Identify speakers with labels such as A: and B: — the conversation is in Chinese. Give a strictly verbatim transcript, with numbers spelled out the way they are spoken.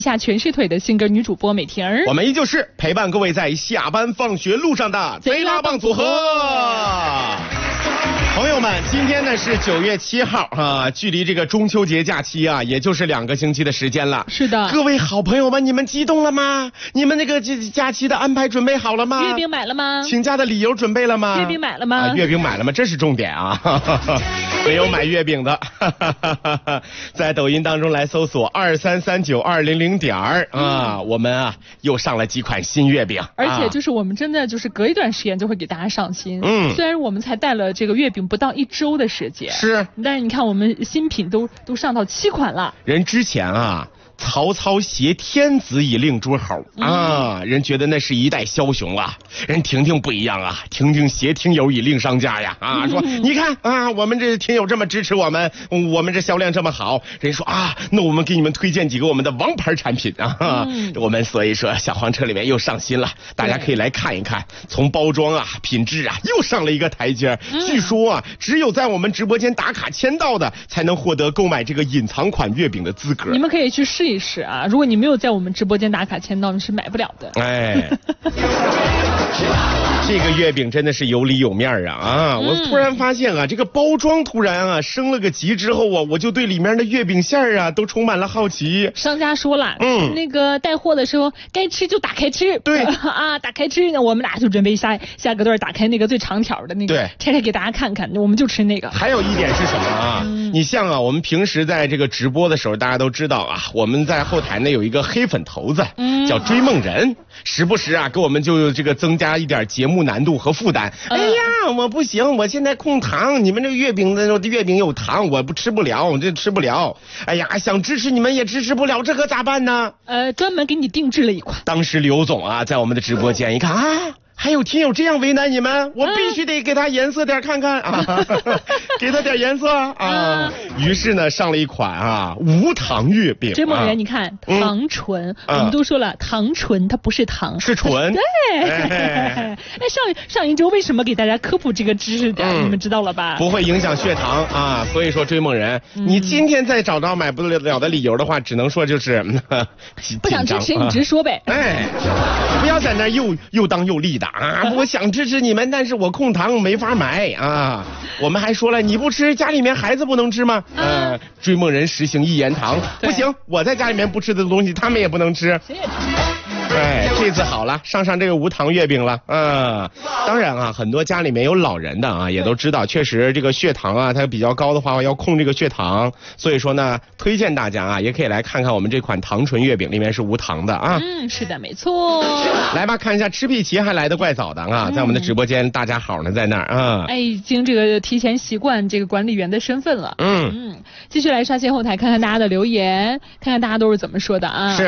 A: 下全是腿的性格女主播美婷儿，
B: 我们依旧是陪伴各位在下班放学路上的贼拉棒组合。朋友们，今天呢是九月七号啊，距离这个中秋节假期啊，也就是两个星期的时间了。
A: 是的，
B: 各位好朋友们，你们激动了吗？你们那个这假期的安排准备好了吗？
A: 月饼买了吗？
B: 请假的理由准备了吗？
A: 月饼买了吗？
B: 啊、月饼买了吗？这是重点啊！没有买月饼的，在抖音当中来搜索二三三九二零零点儿啊、嗯，我们啊又上了几款新月饼，
A: 而且就是我们真的就是隔一段时间就会给大家上新。嗯，虽然我们才带了这个月饼不到一周的时间，
B: 是，
A: 但是你看我们新品都都上到七款了。
B: 人之前啊。曹操挟天子以令诸侯啊、嗯，人觉得那是一代枭雄啊。人婷婷不一样啊，婷婷挟听友以令商家呀啊，说、嗯、你看啊，我们这听友这么支持我们，我们这销量这么好，人说啊，那我们给你们推荐几个我们的王牌产品啊。嗯、我们所以说小黄车里面又上新了，大家可以来看一看，从包装啊、品质啊又上了一个台阶。嗯、据说啊，只有在我们直播间打卡签到的，才能获得购买这个隐藏款月饼的资格。
A: 你们可以去试一试啊！如果你没有在我们直播间打卡签到，你是买不了的。哎，
B: 这个月饼真的是有里有面啊！啊、嗯，我突然发现啊，这个包装突然啊升了个级之后啊，我就对里面的月饼馅儿啊都充满了好奇。
A: 商家说了，嗯，那个带货的时候该吃就打开吃，
B: 对
A: 啊，打开吃呢，我们俩就准备下下个段打开那个最长条的那个，拆开给大家看看，我们就吃那个。
B: 还有一点是什么啊？嗯、你像啊，我们平时在这个直播的时候，大家都知道啊，我们在后台呢有一个黑粉头子，嗯、叫追梦人，时不时啊给我们就这个增加一点节目难度和负担。呃、哎呀，我不行，我现在控糖，你们这个月饼的月饼有糖，我不吃不了，我这吃不了。哎呀，想支持你们也支持不了，这可咋办呢？
A: 呃，专门给你定制了一款。
B: 当时刘总啊在我们的直播间一看啊。还有听友这样为难你们，我必须得给他颜色点看看啊，给他点颜色啊。于是呢，上了一款啊无糖月饼。
A: 追梦人，你看糖醇，我们都说了，糖醇它不是糖，
B: 是醇。
A: 对。哎，上上一周为什么给大家科普这个知识点，你们知道了吧？
B: 不会影响血糖啊，所以说追梦人，你今天再找到买不了的理由的话，只能说就是
A: 不想支持你直说呗。
B: 哎，不要在那又又当又立的。啊，我想支持你们，但是我控糖没法买啊。我们还说了，你不吃，家里面孩子不能吃吗？呃，追梦人实行一言堂，不行，我在家里面不吃的东西，他们也不能吃。谁也吃不了。哎，这次好了，上上这个无糖月饼了。嗯，当然啊，很多家里面有老人的啊，也都知道，确实这个血糖啊，它比较高的话，要控这个血糖。所以说呢，推荐大家啊，也可以来看看我们这款糖醇月饼，里面是无糖的啊。
A: 嗯，是的，没错。
B: 来吧，看一下吃碧琪还来得怪早的啊，在我们的直播间，大家好呢，在那儿啊。
A: 哎，已经这个提前习惯这个管理员的身份了。嗯嗯，继续来刷新后台，看看大家的留言，看看大家都是怎么说的啊。
B: 是。